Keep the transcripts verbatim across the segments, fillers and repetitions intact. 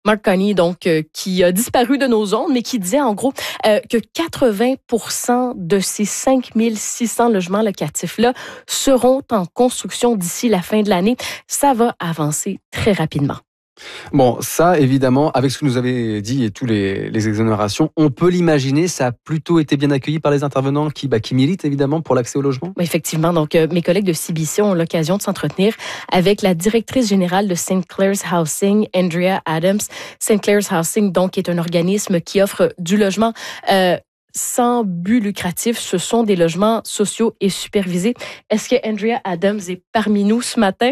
Mark Carney, donc, euh, qui a disparu de nos ondes, mais qui disait en gros euh, que quatre-vingts pour cent de ces cinq mille six cents logements locatifs-là seront en construction d'ici la fin de l'année. Ça va avancer très rapidement. Bon, ça, évidemment, avec ce que nous avez dit et tous les, les exonérations, on peut l'imaginer, ça a plutôt été bien accueilli par les intervenants qui, bah, qui militent, évidemment, pour l'accès au logement? Oui, effectivement. Donc, euh, mes collègues de C B C ont l'occasion de s'entretenir avec la directrice générale de Saint Clair's Housing, Andrea Adams. Saint Clair's Housing, donc, est un organisme qui offre du logement euh, sans but lucratif. Ce sont des logements sociaux et supervisés. Est-ce que Andrea Adams est parmi nous ce matin?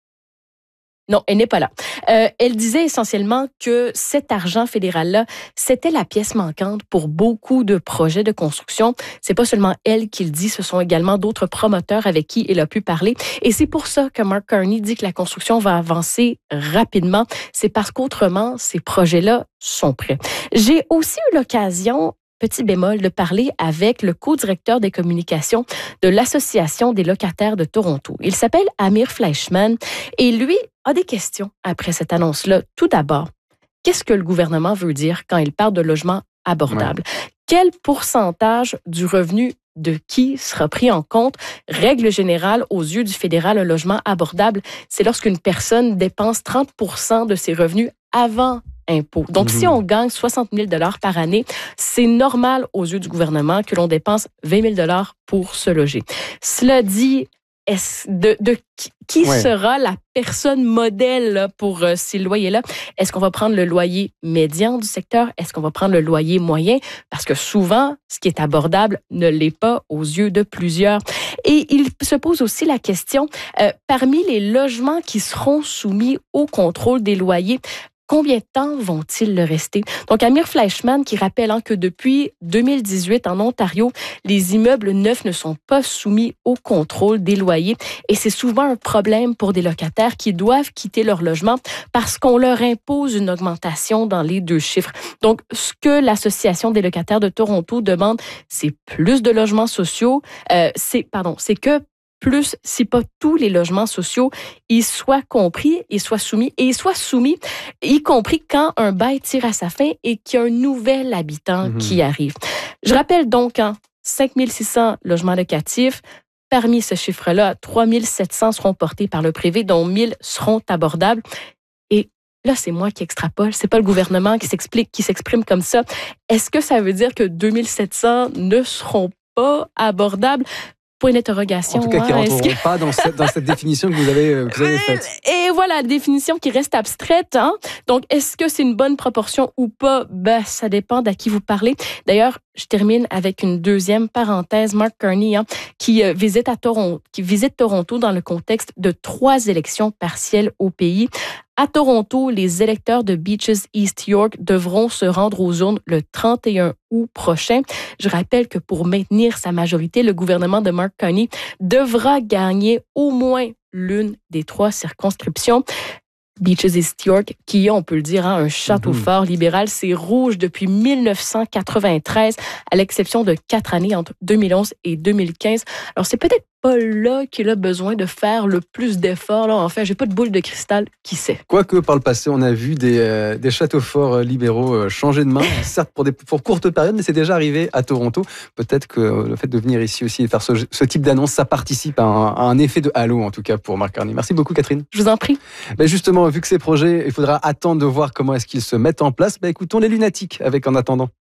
Non, elle n'est pas là. Euh, elle disait essentiellement que cet argent fédéral-là, c'était la pièce manquante pour beaucoup de projets de construction. C'est pas seulement elle qui le dit, ce sont également d'autres promoteurs avec qui elle a pu parler. Et c'est pour ça que Mark Carney dit que la construction va avancer rapidement. C'est parce qu'autrement, ces projets-là sont prêts. J'ai aussi eu l'occasion, petit bémol, de parler avec le co-directeur des communications de l'Association des locataires de Toronto. Il s'appelle Amir Fleischman et lui a des questions après cette annonce-là. Tout d'abord, qu'est-ce que le gouvernement veut dire quand il parle de logement abordable? Ouais. Quel pourcentage du revenu de qui sera pris en compte? Règle générale, aux yeux du fédéral, un logement abordable, c'est lorsqu'une personne dépense trente pour cent de ses revenus avant impôt. Donc, mmh. si on gagne soixante mille dollars par année, c'est normal aux yeux du gouvernement que l'on dépense vingt mille dollars pour se loger. Cela dit, est-ce de, de qui, qui ouais. sera la personne modèle là, pour euh, ces loyers-là? Est-ce qu'on va prendre le loyer médian du secteur? Est-ce qu'on va prendre le loyer moyen? Parce que souvent, ce qui est abordable ne l'est pas aux yeux de plusieurs. Et il se pose aussi la question, euh, parmi les logements qui seront soumis au contrôle des loyers, combien de temps vont-ils le rester? Donc, Amir Fleischman qui rappelle hein, que depuis deux mille dix-huit, en Ontario, les immeubles neufs ne sont pas soumis au contrôle des loyers. Et c'est souvent un problème pour des locataires qui doivent quitter leur logement parce qu'on leur impose une augmentation dans les deux chiffres. Donc, ce que l'Association des locataires de Toronto demande, c'est plus de logements sociaux. Euh, c'est, pardon, c'est que plus, si pas tous les logements sociaux, ils soient compris, ils soient soumis, et ils soient soumis, y compris quand un bail tire à sa fin et qu'il y a un nouvel habitant mmh. qui arrive. Je rappelle donc, hein, cinq mille six cents logements locatifs. Parmi ce chiffre-là, trois mille sept cents seront portés par le privé, dont mille seront abordables. Et là, c'est moi qui extrapole. C'est pas le gouvernement qui s'explique, qui s'exprime comme ça. Est-ce que ça veut dire que deux mille sept cents ne seront pas abordables? Point d'interrogation. En tout cas, qui ne hein, rentreront que... pas dans cette, dans cette définition que vous avez, que vous avez faite. Et voilà, la définition qui reste abstraite. Hein? Donc, est-ce que c'est une bonne proportion ou pas? Ben, ça dépend d'à qui vous parlez. D'ailleurs, je termine avec une deuxième parenthèse. Mark Carney, hein, qui, euh, visite à Toronto, qui visite Toronto dans le contexte de trois élections partielles au pays. À Toronto, les électeurs de Beaches East York devront se rendre aux urnes le trente et un août prochain. Je rappelle que pour maintenir sa majorité, le gouvernement de Mark Carney devra gagner au moins l'une des trois circonscriptions. Beaches East York, qui est, on peut le dire, hein, un château mmh. fort libéral, c'est rouge depuis dix-neuf cent quatre-vingt-treize, à l'exception de quatre années entre deux mille onze et deux mille quinze. Alors, c'est peut-être pas là qu'il a besoin de faire le plus d'efforts. Là, enfin, j'ai pas de boule de cristal, qui sait. Quoique, par le passé, on a vu des, euh, des châteaux forts libéraux euh, changer de main, certes pour, des, pour courtes périodes, mais c'est déjà arrivé à Toronto. Peut-être que euh, le fait de venir ici aussi et faire ce, ce type d'annonce, ça participe à un, à un effet de halo, en tout cas, pour Mark Carney. Merci beaucoup, Catherine. Je vous en prie. Ben justement, vu que ces projets, il faudra attendre de voir comment est-ce qu'ils se mettent en place, ben écoutons les lunatiques avec En attendant.